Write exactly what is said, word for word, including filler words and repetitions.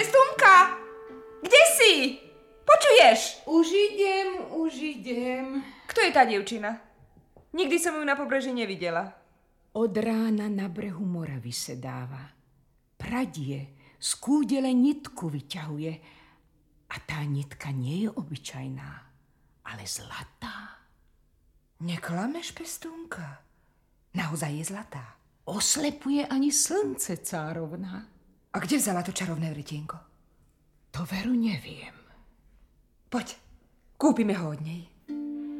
Pestúnka! Kde si? Počuješ? Už idem, už idem. Kto je tá dievčina? Nikdy som ju na pobreží nevidela. Od rána na brehu mora vysedáva. Pradie, z kúdele nitku vyťahuje. A tá nitka nie je obyčajná, ale zlatá. Neklameš, Pestúnka? Naozaj je zlatá. Oslepuje ani slnce, cárovna. A kde vzala to čarovné vretienko? To veru neviem. Poď, kúpime ho od nej.